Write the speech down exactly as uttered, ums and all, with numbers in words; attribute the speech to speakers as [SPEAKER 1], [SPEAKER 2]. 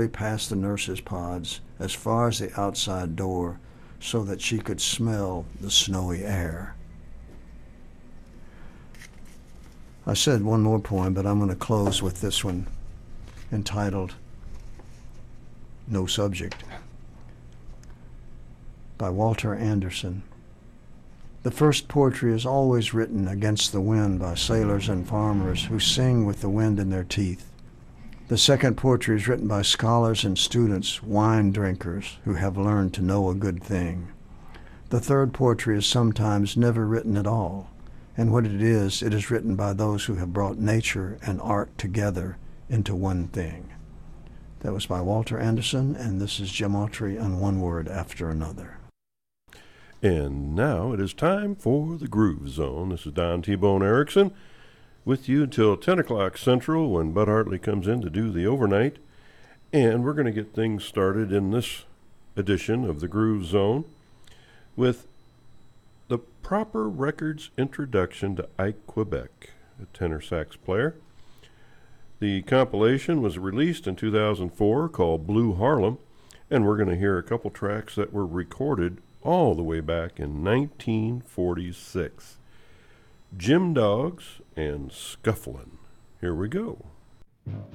[SPEAKER 1] past the nurses' pods as far as the outside door so that she could smell the snowy air. I said one more poem, but I'm going to close with this one entitled No Subject by Walter Anderson. The first poetry is always written against the wind by sailors and farmers who sing with the wind in their teeth. The second poetry is written by scholars and students, wine drinkers, who have learned to know a good thing. The third poetry is sometimes never written at all, and when it is, it is written by those who have brought nature and art together into one thing. That was by Walter Anderson, and this is Jim Autry on One Word After Another.
[SPEAKER 2] And now it is time for the Groove Zone. This is Don T-Bone Erickson with you until ten o'clock Central when Bud Hartley comes in to do the overnight. And we're going to get things started in this edition of the Groove Zone with the Proper Records Introduction to Ike Quebec, a tenor sax player. The compilation was released in two thousand four called Blue Harlem, and we're going to hear a couple tracks that were recorded all the way back in nineteen forty-six. Jim Dogs and Scufflin'. Here we go.